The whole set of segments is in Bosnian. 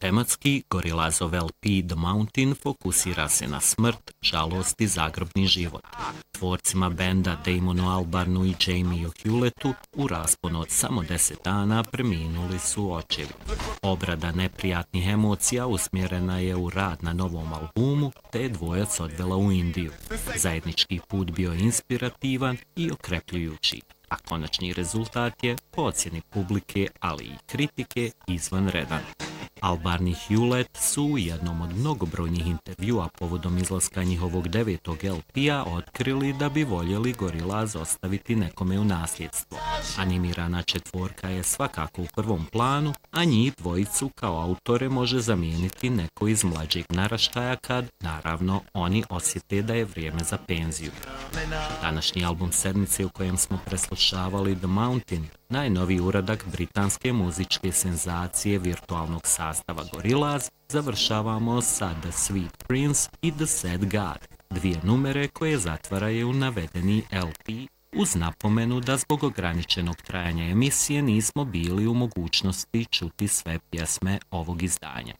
Tematski Gorillazov LP The Mountain fokusira se na smrt, žalost i zagrobni život. Tvorcima benda Damonu Albarnu i Jamieu Hewlettu u rasponu od samo 10 dana preminuli su očevi. Obrada neprijatnih emocija usmjerena je u rad na novom albumu, te je dvojac odvela u Indiju. Zajednički put bio inspirativan i okrepljujući, a konačni rezultat je, po ocjeni publike, ali i kritike, izvanredan. Albarn i Hewlett su u jednom od mnogobrojnih intervjua povodom izlaska njihovog 9. LP-a otkrili da bi voljeli Gorillaz ostaviti nekome u nasljedstvo. Animirana četvorka je svakako u prvom planu, a njih dvojicu kao autore može zamijeniti neko iz mlađeg naraštaja kad, naravno, oni osjete da je vrijeme za penziju. Današnji album sedmice u kojem smo preslušavali The Mountain, najnoviji uradak britanske muzičke senzacije virtualnog sastava Gorillaz, završavamo sa The Sweet Prince i The Sad God, dvije numere koje zatvaraju navedeni LP, uz napomenu da zbog ograničenog trajanja emisije nismo bili u mogućnosti čuti sve pjesme ovog izdanja.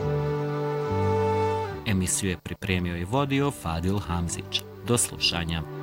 Emisiju je pripremio i vodio Fadil Hamzić. Do slušanja.